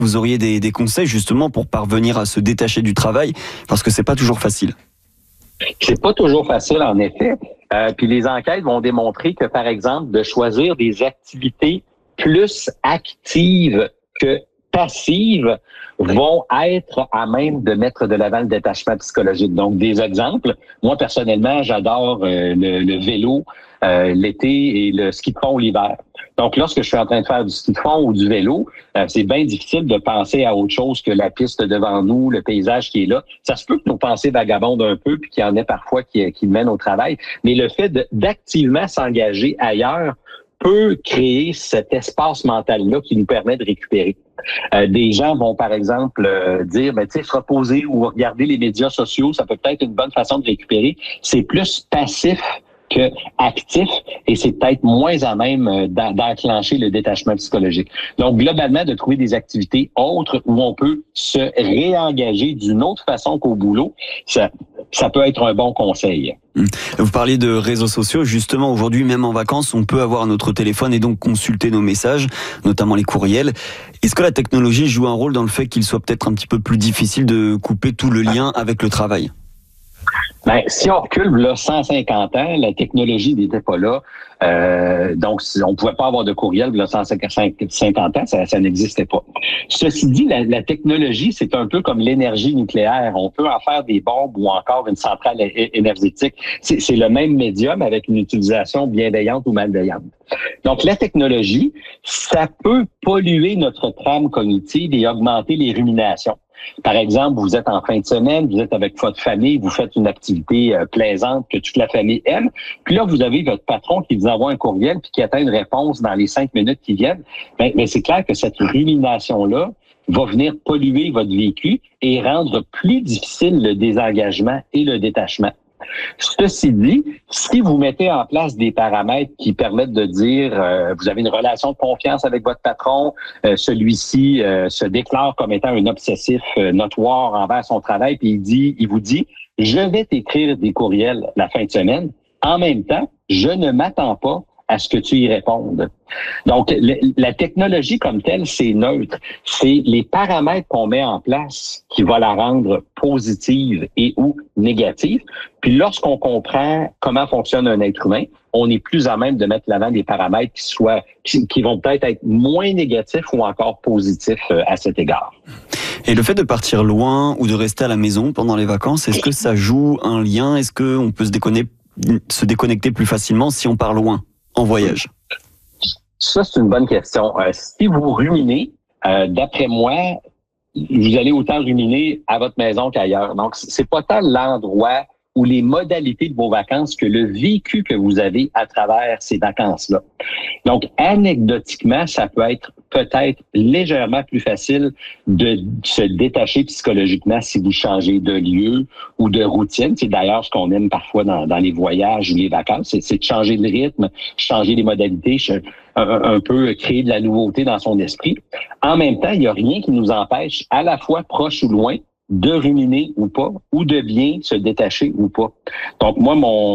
Vous auriez des conseils justement pour parvenir à se détacher du travail, parce que c'est pas toujours facile. C'est pas toujours facile, en effet. Puis les enquêtes vont démontrer que, par exemple, de choisir des activités plus actives que passives vont être à même de mettre de l'avant le détachement psychologique. Donc, des exemples. Moi, personnellement, j'adore le vélo l'été et le ski de fond l'hiver. Donc, lorsque je suis en train de faire du ski de fond ou du vélo, c'est bien difficile de penser à autre chose que la piste devant nous, le paysage qui est là. Ça se peut que nos pensées vagabondent un peu, puis qu'il y en ait parfois qui mènent au travail. Mais le fait d'activement s'engager ailleurs peut créer cet espace mental-là qui nous permet de récupérer. Des gens vont, par exemple, dire, tu sais, se reposer ou regarder les médias sociaux, ça peut être une bonne façon de récupérer. C'est plus passif que actif et c'est peut-être moins à même d'enclencher le détachement psychologique. Donc, globalement, de trouver des activités autres où on peut se réengager d'une autre façon qu'au boulot, ça peut être un bon conseil. Vous parliez de réseaux sociaux. Justement, aujourd'hui, même en vacances, on peut avoir notre téléphone et donc consulter nos messages, notamment les courriels. Est-ce que la technologie joue un rôle dans le fait qu'il soit peut-être un petit peu plus difficile de couper tout le lien avec le travail? Ben, si on recule là 150 ans, la technologie n'était pas là. Donc, on pouvait pas avoir de courriel là 150 ans, ça n'existait pas. Ceci dit, la technologie, c'est un peu comme l'énergie nucléaire. On peut en faire des bombes ou encore une centrale énergétique. C'est le même médium avec une utilisation bienveillante ou malveillante. Donc, la technologie, ça peut polluer notre trame cognitive et augmenter les ruminations. Par exemple, vous êtes en fin de semaine, vous êtes avec votre famille, vous faites une activité plaisante que toute la famille aime, puis là, vous avez votre patron qui vous envoie un courriel puis qui attend une réponse dans les 5 minutes qui viennent. Mais c'est clair que cette rumination-là va venir polluer votre vécu et rendre plus difficile le désengagement et le détachement. Ceci dit, si vous mettez en place des paramètres qui permettent de dire vous avez une relation de confiance avec votre patron, celui-ci se déclare comme étant un obsessif notoire envers son travail, puis il vous dit je vais t'écrire des courriels la fin de semaine. En même temps, je ne m'attends pas à ce que tu y répondes. Donc, la technologie comme telle, c'est neutre. C'est les paramètres qu'on met en place qui vont la rendre positive et ou négative. Puis lorsqu'on comprend comment fonctionne un être humain, on est plus à même de mettre l'avant des paramètres qui vont peut-être être moins négatifs ou encore positifs à cet égard. Et le fait de partir loin ou de rester à la maison pendant les vacances, est-ce que ça joue un lien? Est-ce qu'on peut se déconnecter plus facilement si on part loin en voyage? Ça, c'est une bonne question. Si vous ruminez, d'après moi, vous allez autant ruminer à votre maison qu'ailleurs. Donc, c'est pas tant l'endroit ou les modalités de vos vacances que le vécu que vous avez à travers ces vacances-là. Donc, anecdotiquement, ça peut être peut-être légèrement plus facile de se détacher psychologiquement si vous changez de lieu ou de routine. C'est d'ailleurs ce qu'on aime parfois dans les voyages ou les vacances, c'est de changer de rythme, changer les modalités, un peu créer de la nouveauté dans son esprit. En même temps, il n'y a rien qui nous empêche, à la fois proche ou loin, de ruminer ou pas, ou de bien se détacher ou pas. Donc, moi,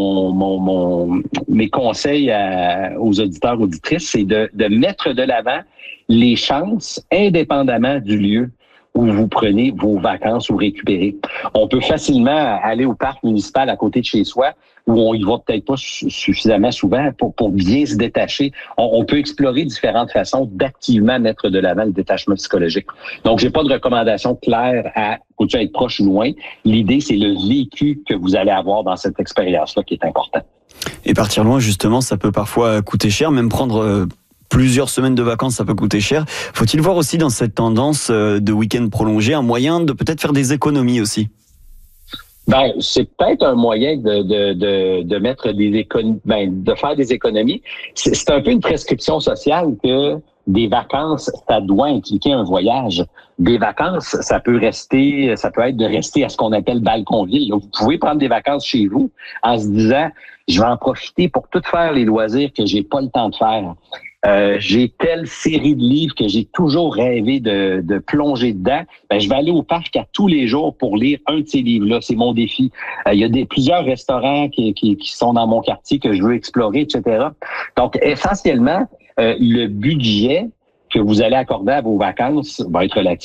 mes conseils aux auditeurs, auditrices, c'est de mettre de l'avant les chances indépendamment du lieu où vous prenez vos vacances ou récupérez. On peut facilement aller au parc municipal à côté de chez soi, où on y va peut-être pas suffisamment souvent pour bien se détacher. On peut explorer différentes façons d'activement mettre de l'avant le détachement psychologique. Donc, j'ai pas de recommandation claire à faut-tu être proche ou loin. L'idée, c'est le vécu que vous allez avoir dans cette expérience-là qui est important. Et partir loin, justement, ça peut parfois coûter cher, même prendre plusieurs semaines de vacances, ça peut coûter cher. Faut-il voir aussi dans cette tendance de week-end prolongé un moyen de peut-être faire des économies aussi? Ben, c'est peut-être un moyen de mettre de faire des économies. C'est un peu une prescription sociale que des vacances, ça doit impliquer un voyage. Des vacances, ça peut être de rester à ce qu'on appelle balconville. Vous pouvez prendre des vacances chez vous en se disant, je vais en profiter pour tout faire les loisirs que j'ai pas le temps de faire. J'ai telle série de livres que j'ai toujours rêvé de plonger dedans. Ben, je vais aller au parc à tous les jours pour lire un de ces livres-là. C'est mon défi. Il y a plusieurs restaurants qui sont dans mon quartier que je veux explorer, etc. Donc, essentiellement, le budget que vous allez accorder à vos vacances va être relative